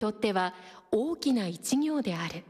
とっては大きな一行である。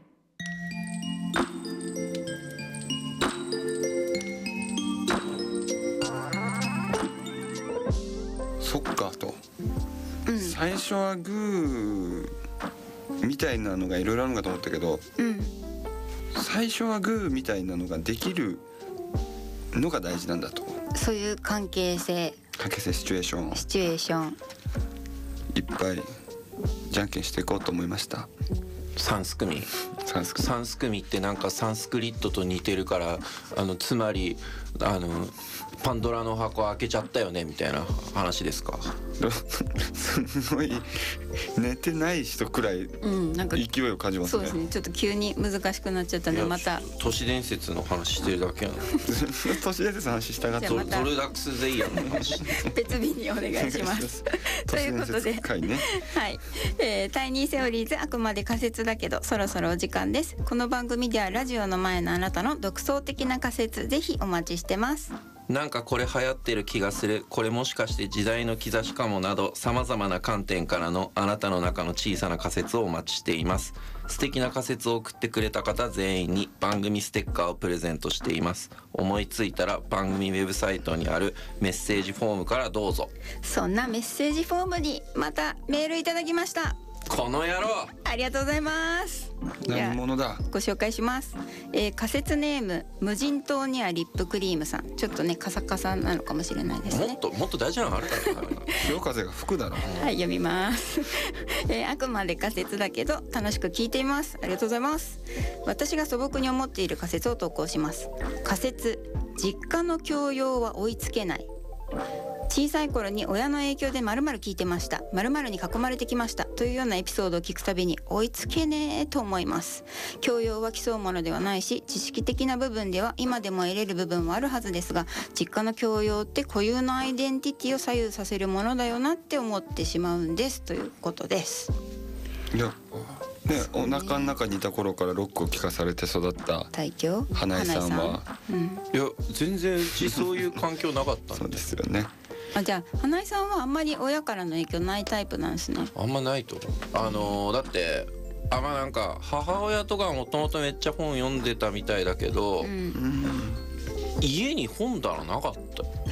そっかと、最初はグーみたいなのがいろいろあるのかと思ったけど、最初はグーみたいなのができるのが大事なんだと。 そういう関係性シチュエーションいっぱいじゃんけんしていこうと思いました。 サンスクミってなんかサンスクリットと似てるから、つまりパンドラの箱開けちゃったよねみたいな話ですか。 すごい寝てない人くらい勢いを感じますね。 そうですね、ちょっと急に難しくなっちゃったんで、また都市伝説の話してるだけやな。 都市伝説の話したがってゾルダックス・ゼイヤーの話別日にお願いしますということで、はい、タイニーセオリーズ、あくまで仮説だけどそろそろお時間です。この番組ではラジオの前のあなたの独創的な仮説、ぜひお待ちしてます。 なんかこれ流行ってる気がする、これもしかして時代の兆しかもなど、様々な観点からのあなたの中の小さな仮説をお待ちしています。素敵な仮説を送ってくれた方全員に番組ステッカーをプレゼントしています。思いついたら番組ウェブサイトにあるメッセージフォームからどうぞ。 そんなメッセージフォームにまたメールいただきました。 この野郎、 ありがとうございます。 何者だ。 ご紹介します。仮説ネーム無人島にはリップクリームさん。ちょっとねカサカサなのかもしれないですね。 もっと大事なのあるからな。 潮風が吹くだろう。 はい、読みます。あくまで仮説だけど楽しく聞いています。ありがとうございます。私が素朴に思っている仮説を投稿します。仮説、実家の教養は追いつけない。小さい頃に親の影響で〇〇聞いてました、〇〇に囲まれてきましたというようなエピソードを聞くたびに追いつけねえと思います。教養は競うものではないし、知識的な部分では今でも得れる部分もあるはずですが、実家の教養って固有のアイデンティティを左右させるものだよなって思ってしまうんですということです。 いやね、お腹の中にいた頃からロックを聴かされて育った花江さんは、 いや全然うちそういう環境なかったんで。 そうですよね。 じゃあ花江さんはあんまり親からの影響ないタイプなんですね。 あんまないと思う。だってなんか母親とかもともとめっちゃ本読んでたみたいだけど、家に本棚なかった。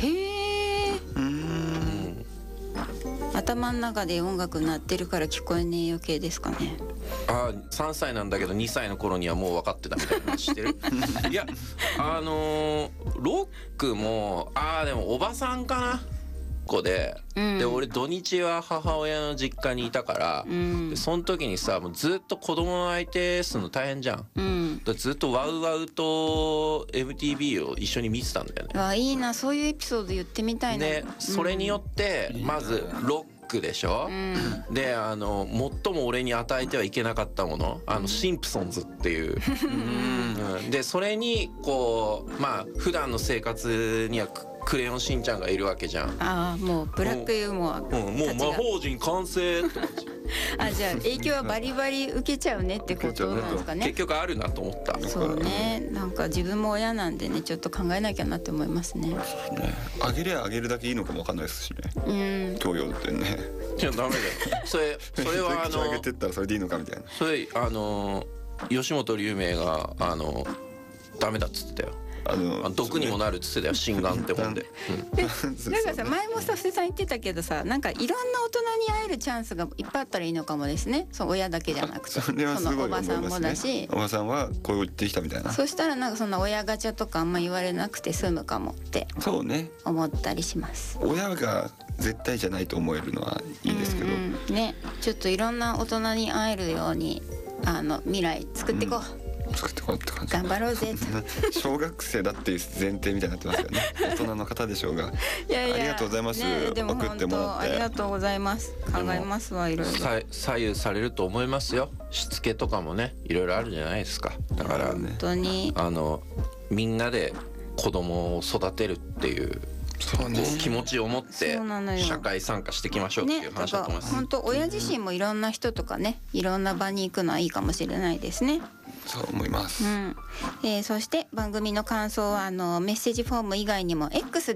へえ。頭の中で音楽鳴ってるから聞こえねえ余計ですかね。 3歳なんだけど2歳の頃にはもう分かってたみたいな話してる。いやロックもでもおばさんかな子で、で俺土日は母親の実家にいたから、でその時にさもうずっと子供の相手するの大変じゃん、だずっとワウワウと MTV を一緒に見てたんだよね。 いいな、そういうエピソード言ってみたいな。 でそれによってまずロックでしょ、で最も俺に与えてはいけなかったもの、シンプソンズっていう、でそれにこう普段の生活にはクレヨンしんちゃんがいるわけじゃん。 もうブラックユーモア、 もう魔法陣完成って感じ。 じゃあ影響はバリバリ受けちゃうねってことなんですかね。 結局あるなと思った。 そうね、なんか自分も親なんでね、ちょっと考えなきゃなって思いますね。 あげりゃあげるだけいいのかもわかんないですしね。教養ってね。 いやダメだよ。それはあげてったらそれでいいのかみたいな。 それ吉本龍明がダメだっつってたよ。毒にもなるっつってたよ、心眼って本で。 なんかさ、前もさ布施さん言ってたけどさ、なんかいろんな大人に会えるチャンスがいっぱいあったらいいのかもですね。そう親だけじゃなくて、 それはすごい思いますね。 おばさんもだし、 おばさんはこう言ってきたみたいな。 そしたらなんかそんな親ガチャとかあんま言われなくて済むかもってそうね思ったりします。 親が絶対じゃないと思えるのはいいですけど、 ね、ちょっといろんな大人に会えるように未来作っていこう。 作ってこうって感じ。 頑張ろうぜ小学生だっていう前提みたいになってますよね。大人の方でしょうが。 いやいや、 ありがとうございます、 ね、でも送ってもらってありがとうございます。考えますわ、いろいろ左右されると思いますよ。しつけとかもね、いろいろあるじゃないですか。だから、 本当にみんなで子供を育てるっていう気持ちを持って社会参加していきましょうっていう話だと思います。 本当親自身もいろんな人とかね、いろんな場に行くのはいいかもしれないですね。 そう思います。 そして番組の感想はメッセージフォーム以外にも X で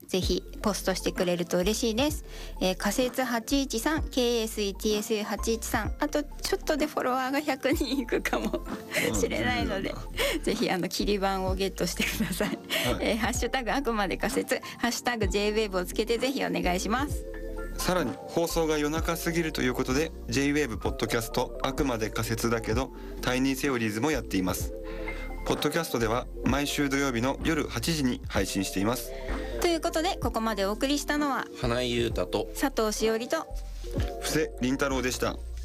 ぜひポストしてくれると嬉しいです。仮説813 KSETSU813 あとちょっとでフォロワーが100人いくかもしれないのでぜひ切り板をゲットしてください、ハッシュタグあくまで仮説ハッシュタグ JWAVE をつけてぜひお願いします。 さらに放送が夜中すぎるということで JWAVE ポッドキャストあくまで仮説だけどタイニーセオリーズもやっています。ポッドキャストでは毎週土曜日の夜8時に配信しています。 ということでここまでお送りしたのは花井優太と佐藤しおりと布施凛太郎でした。